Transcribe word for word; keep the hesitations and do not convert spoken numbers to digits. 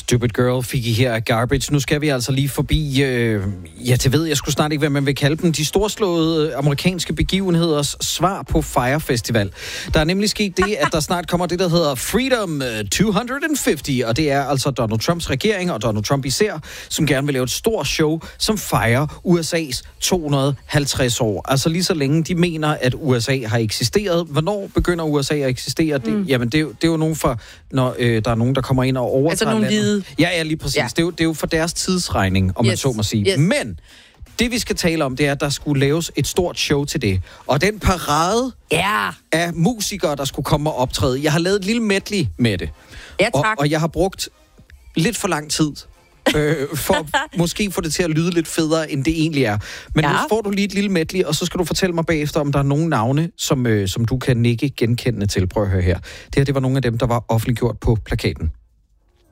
Stupid Girl fik I her af Garbage. Nu skal vi altså lige forbi, øh, ja, det ved jeg sgu snart ikke, hvad man vil kalde dem, de storslåede amerikanske begivenheders svar på Fyre Festival. Der er nemlig sket det, at der snart kommer det, der hedder Freedom to halvtreds, og det er altså Donald Trumps regering, og Donald Trump især, som gerne vil lave et stort show, som fejrer U S A's to hundrede og halvtreds år. Altså lige så længe de mener, at U S A har eksisteret. Hvornår begynder U S A at eksistere? Det, mm. Jamen, det er, jo, det er jo nogen for, når øh, der er nogen, der kommer ind og overtager altså nogle landet. hvide. Ja, ja, lige præcis. Ja. Det, er jo, det er jo for deres tidsregning, om yes. man så må sige. Yes. Men det, vi skal tale om, det er, at der skulle laves et stort show til det. Og den parade yeah. af musikere, der skulle komme og optræde. Jeg har lavet et lille medley med det. Ja, tak. Og, og jeg har brugt lidt for lang tid øh, for måske få det til at lyde lidt federe, end det egentlig er. Men ja. Nu får du lige et lille medley, og så skal du fortælle mig bagefter, om der er nogle navne, som, øh, som du kan nikke genkendende til. Prøv at høre her. Det her, det var nogle af dem, der var offentliggjort på plakaten.